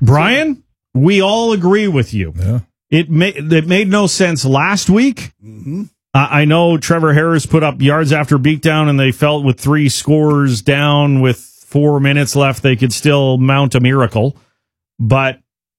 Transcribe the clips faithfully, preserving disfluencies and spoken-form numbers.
Brian, we all agree with you. Yeah. It made it made no sense last week. Mm-hmm. Uh, I know Trevor Harris put up yards after beatdown, and they felt with three scores down with four minutes left, they could still mount a miracle. But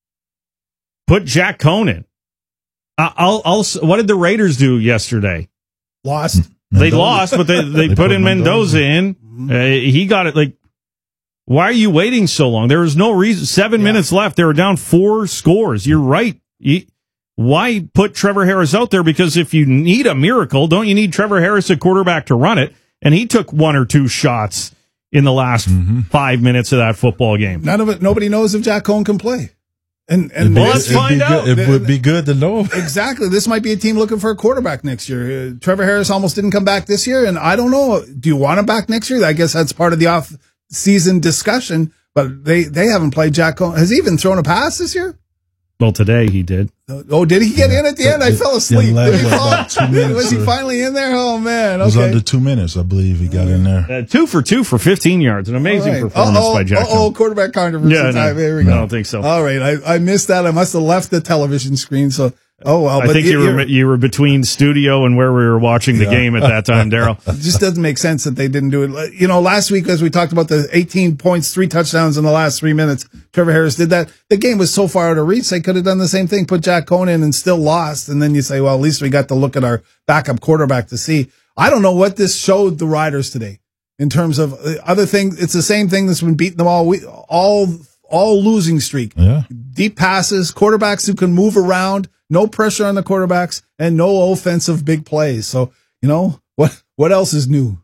put Jack Coan in. Uh, I'll, I'll, what did the Raiders do yesterday? Lost. They lost, but they, they, they put, put in Mendoza, Mendoza in. Mm-hmm. Uh, he got it. Like, why are you waiting so long? There was no reason. Seven yeah. minutes left. They were down four scores. You're right. You, why put Trevor Harris out there? Because if you need a miracle, don't you need Trevor Harris, a quarterback, to run it? And he took one or two shots in the last mm-hmm. five minutes of that football game. None of it. Nobody knows if Jack Coan can play. And and well, let's find out. Good, it would be good to know. Exactly. This might be a team looking for a quarterback next year. Uh, Trevor Harris almost didn't come back this year, and I don't know. Do you want him back next year? I guess that's part of the off-season discussion. But they they haven't played Jack Coan. Has he even thrown a pass this year? Well, today he did. Oh, did he get yeah. in at the end? I it, fell asleep. Last, about two minutes, was he finally in there? Oh, man. Okay. It was under two minutes, I believe he got in there. Uh, two for two for fifteen yards. An amazing right. performance Uh-oh, by Jack. Oh, quarterback controversy yeah, time. No, Here we go. I don't think so. All right. I, I missed that. I must have left the television screen. So, oh, well. I but think you were, you were between studio and where we were watching the yeah. game at that time, Daryl. It just doesn't make sense that they didn't do it. You know, last week, as we talked about the eighteen points, three touchdowns in the last three minutes, Trevor Harris did that. The game was so far out of reach, they could have done the same thing, put Jack Coan in and still lost. And then you say, well, at least we got to look at our backup quarterback to see. I don't know what this showed the Riders today in terms of other things. It's the same thing that's been beating them all week, all, all losing streak. Yeah. Deep passes, quarterbacks who can move around, no pressure on the quarterbacks, and no offensive big plays. So, you know, what, what else is new?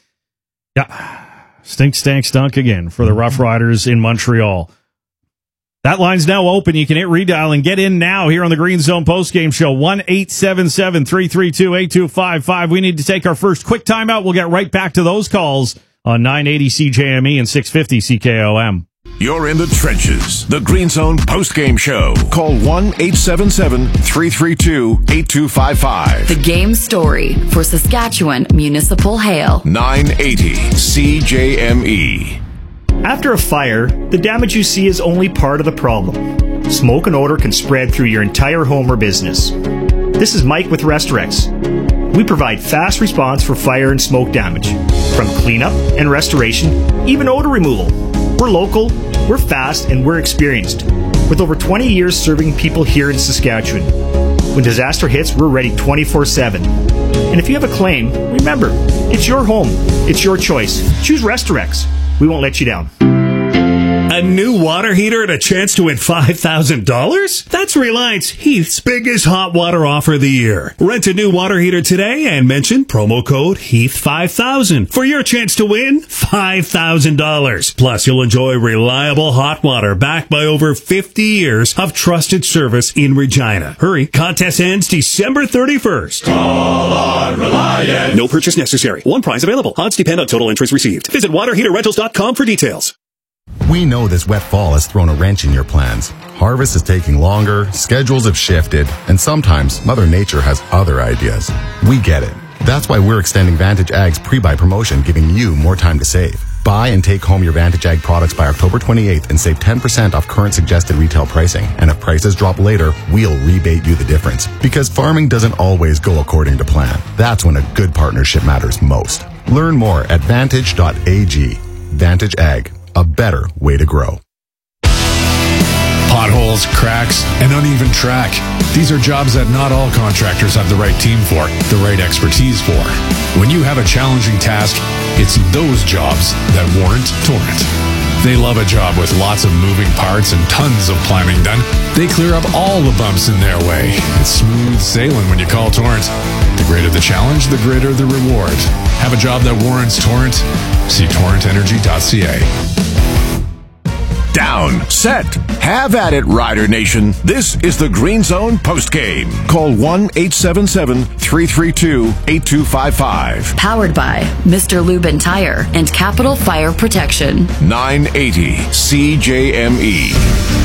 Yeah. Stink, stank, stunk again for the Rough Riders in Montreal. That line's now open. You can hit redial and get in now here on the Green Zone postgame show. one eight seven seven, three three two, eight two five five. We need to take our first quick timeout. We'll get right back to those calls on nine eighty C J M E and six fifty C K O M. You're in the trenches. The Green Zone postgame show. Call one eight seven seven, three three two, eight two five five. The game story for Saskatchewan Municipal Hail. nine eighty C J M E. After a fire, the damage you see is only part of the problem. Smoke and odor can spread through your entire home or business. This is Mike with Restorex. We provide fast response for fire and smoke damage, from cleanup and restoration, even odor removal. We're local, we're fast, and we're experienced, with over twenty years serving people here in Saskatchewan. When disaster hits, we're ready twenty-four seven. And if you have a claim, remember, it's your home, it's your choice. Choose Restorex. We won't let you down. A new water heater and a chance to win five thousand dollars? That's Reliance Heath's biggest hot water offer of the year. Rent a new water heater today and mention promo code Heath five thousand for your chance to win five thousand dollars. Plus, you'll enjoy reliable hot water backed by over fifty years of trusted service in Regina. Hurry, contest ends December thirty-first. Call on Reliance. No purchase necessary. One prize available. Odds depend on total interest received. Visit water heater rentals dot com for details. We know this wet fall has thrown a wrench in your plans. Harvest is taking longer, schedules have shifted, and sometimes Mother Nature has other ideas. We get it. That's why we're extending Vantage Ag's pre-buy promotion, giving you more time to save. Buy and take home your Vantage Ag products by October twenty-eighth and save ten percent off current suggested retail pricing. And if prices drop later, we'll rebate you the difference. Because farming doesn't always go according to plan. That's when a good partnership matters most. Learn more at vantage dot a g. Vantage Ag. A better way to grow. Potholes, cracks, and uneven track. These are jobs that not all contractors have the right team for, the right expertise for. When you have a challenging task, it's those jobs that warrant Torrent. They love a job with lots of moving parts and tons of planning done. They clear up all the bumps in their way. It's smooth sailing when you call Torrent. The greater the challenge, the greater the reward. Have a job that warrants Torrent? See torrent energy dot c a. Down, set, have at it, Rider Nation. This is the Green Zone postgame. Call one eight seven seven, three three two, eight two five five. Powered by Mister Lubin Tire and Capital Fire Protection. nine eighty C J M E.